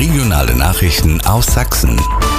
Regionale Nachrichten aus Sachsen.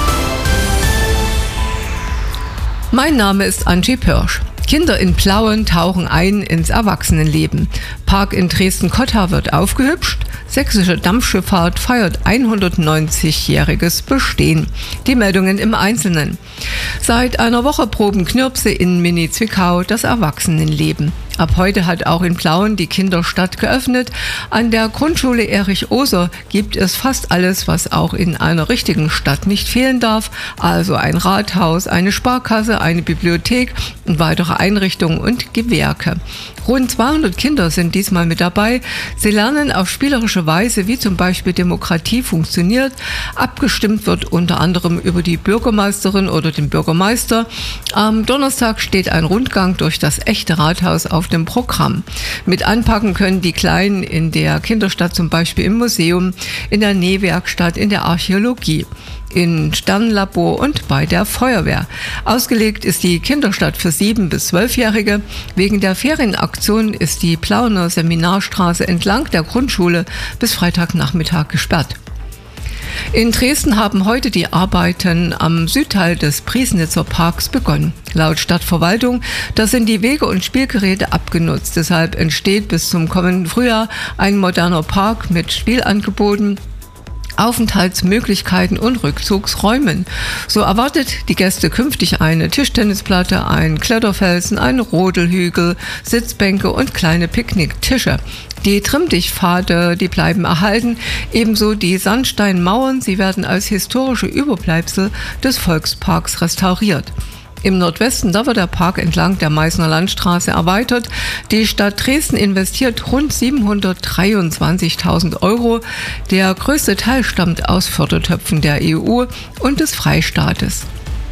Mein Name ist Angie Pirsch. Kinder in Plauen tauchen ein ins Erwachsenenleben. Park in Dresden-Cotta wird aufgehübscht. Sächsische Dampfschifffahrt feiert 190-jähriges Bestehen. Die Meldungen im Einzelnen. Seit einer Woche proben Knirpse in Mini-Zwickau das Erwachsenenleben. Ab heute hat auch in Plauen die Kinderstadt geöffnet. An der Grundschule Erich Oser gibt es fast alles, was auch in einer richtigen Stadt nicht fehlen darf. Also ein Rathaus, eine Sparkasse, eine Bibliothek und weitere Einrichtungen und Gewerke. Rund 200 Kinder sind diesmal mit dabei. Sie lernen auf spielerische Weise, wie zum Beispiel Demokratie funktioniert. Abgestimmt wird unter anderem über die Bürgermeisterin oder den Bürgermeister. Am Donnerstag steht ein Rundgang durch das echte Rathaus auf dem Programm. Mit anpacken können die Kleinen in der Kinderstadt zum Beispiel im Museum, in der Nähwerkstatt, in der Archäologie, im Sternenlabor und bei der Feuerwehr. Ausgelegt ist die Kinderstadt für 7- bis 12-Jährige. Wegen der Ferienaktion ist die Plauener Seminarstraße entlang der Grundschule bis Freitagnachmittag gesperrt. In Dresden haben heute die Arbeiten am Südteil des Priesnitzer Parks begonnen. Laut Stadtverwaltung, da sind die Wege und Spielgeräte abgenutzt. Deshalb entsteht bis zum kommenden Frühjahr ein moderner Park mit Spielangeboten, Aufenthaltsmöglichkeiten und Rückzugsräumen. So erwartet die Gäste künftig eine Tischtennisplatte, einen Kletterfelsen, einen Rodelhügel, Sitzbänke und kleine Picknicktische. Die Trimmdichtpfade, die bleiben erhalten, ebenso die Sandsteinmauern, sie werden als historische Überbleibsel des Volksparks restauriert. Im Nordwesten, da wird der Park entlang der Meißner Landstraße erweitert. Die Stadt Dresden investiert rund 723.000 €. Der größte Teil stammt aus Fördertöpfen der EU und des Freistaates.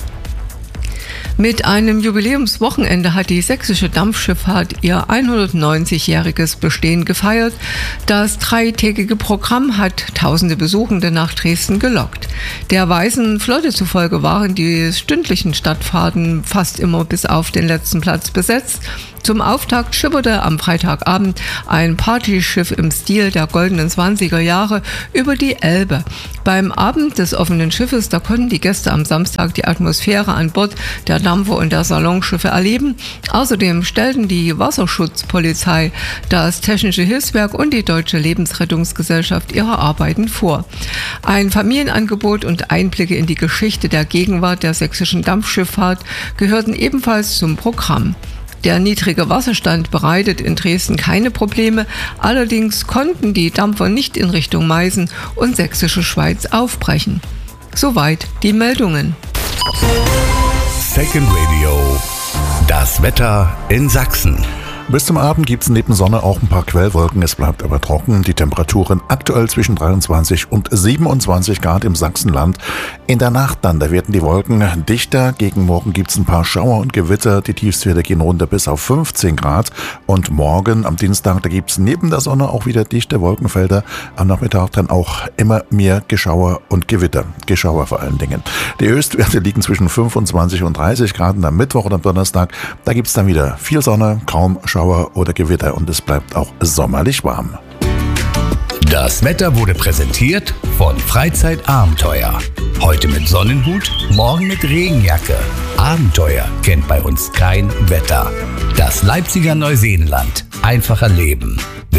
Mit einem Jubiläumswochenende hat die sächsische Dampfschifffahrt ihr 190-jähriges Bestehen gefeiert. Das dreitägige Programm hat tausende Besuchende nach Dresden gelockt. Der Weißen Flotte zufolge waren die stündlichen Stadtfahrten fast immer bis auf den letzten Platz besetzt. Zum Auftakt schipperte am Freitagabend ein Partyschiff im Stil der goldenen 20er Jahre über die Elbe. Beim Abend des offenen Schiffes, da konnten die Gäste am Samstag die Atmosphäre an Bord der Dampfer und der Salonschiffe erleben. Außerdem stellten die Wasserschutzpolizei, das Technische Hilfswerk und die Deutsche Lebensrettungsgesellschaft ihre Arbeiten vor. Ein Familienangebot und Einblicke in die Geschichte der Gegenwart der sächsischen Dampfschifffahrt gehörten ebenfalls zum Programm. Der niedrige Wasserstand bereitet in Dresden keine Probleme, allerdings konnten die Dampfer nicht in Richtung Meißen und Sächsische Schweiz aufbrechen. Soweit die Meldungen. Second Radio. Das Wetter in Sachsen. Bis zum Abend gibt es neben Sonne auch ein paar Quellwolken, es bleibt aber trocken. Die Temperaturen aktuell zwischen 23 und 27 Grad im Sachsenland. In der Nacht dann, da werden die Wolken dichter. Gegen morgen gibt es ein paar Schauer und Gewitter. Die Tiefstwerte gehen runter bis auf 15 Grad. Und morgen am Dienstag, da gibt es neben der Sonne auch wieder dichte Wolkenfelder. Am Nachmittag dann auch immer mehr Geschauer und Gewitter. Geschauer vor allen Dingen. Die Höchstwerte liegen zwischen 25 und 30 Grad. Und am Mittwoch und am Donnerstag, da gibt es dann wieder viel Sonne, kaum Schauer oder Gewitter und es bleibt auch sommerlich warm. Das Wetter wurde präsentiert von Freizeitabenteuer. Heute mit Sonnenhut, morgen mit Regenjacke. Abenteuer kennt bei uns kein Wetter. Das Leipziger Neuseenland. Einfacher Leben.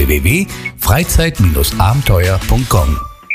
www.freizeit-abenteuer.com.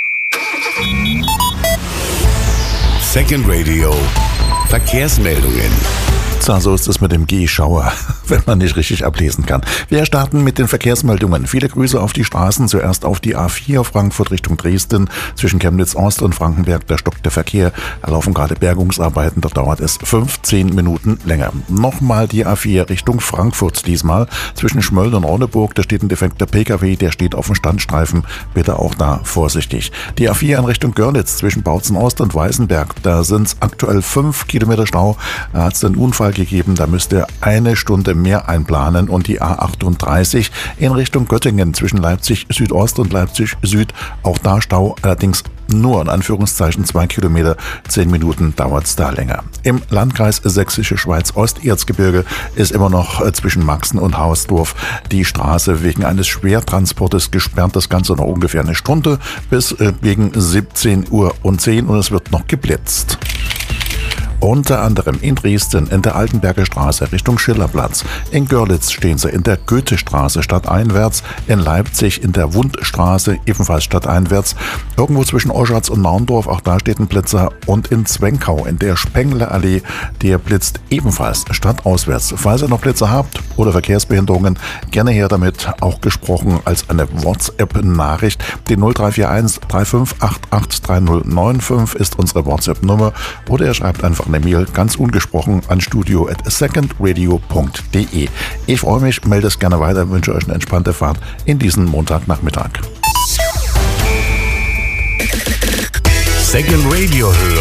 Second Radio. Verkehrsmeldungen. So ist es mit dem Gehschauer, wenn man nicht richtig ablesen kann. Wir starten mit den Verkehrsmeldungen. Viele Grüße auf die Straßen. Zuerst auf die A4 Frankfurt Richtung Dresden. Zwischen Chemnitz Ost und Frankenberg, da stockt der Verkehr. Da laufen gerade Bergungsarbeiten, da dauert es 15 Minuten länger. Nochmal die A4 Richtung Frankfurt diesmal. Zwischen Schmölln und Ronneburg, da steht ein defekter Pkw, der steht auf dem Standstreifen. Bitte auch da vorsichtig. Die A4 in Richtung Görlitz zwischen Bautzen Ost und Weißenberg, da sind es aktuell 5 Kilometer Stau. Da hat es einen Unfall gegeben, da müsst ihr eine Stunde mehr einplanen. Und die A38 in Richtung Göttingen zwischen Leipzig Südost und Leipzig Süd, auch da Stau, allerdings nur in Anführungszeichen 2 Kilometer, 10 Minuten dauert es da länger. Im Landkreis Sächsische Schweiz Osterzgebirge ist immer noch zwischen Maxen und Hausdorf die Straße wegen eines Schwertransportes gesperrt. Das Ganze noch ungefähr eine Stunde bis gegen 17:10 Uhr und es wird noch geblitzt. Unter anderem in Dresden in der Altenberger Straße Richtung Schillerplatz. In Görlitz stehen sie in der Goethestraße stadteinwärts. In Leipzig in der Wundstraße ebenfalls stadteinwärts. Irgendwo zwischen Oschatz und Naundorf, auch da steht ein Blitzer. Und in Zwenkau in der Spenglerallee, der blitzt ebenfalls stadtauswärts. Falls ihr noch Blitzer habt oder Verkehrsbehinderungen, gerne her damit, auch gesprochen als eine WhatsApp-Nachricht. Die 0341 3588 3095 ist unsere WhatsApp-Nummer oder ihr schreibt einfach eine Mail ganz ungesprochen an studio@secondradio.de. Ich freue mich, melde es gerne weiter, wünsche euch eine entspannte Fahrt in diesen Montagnachmittag. Second Radio hören.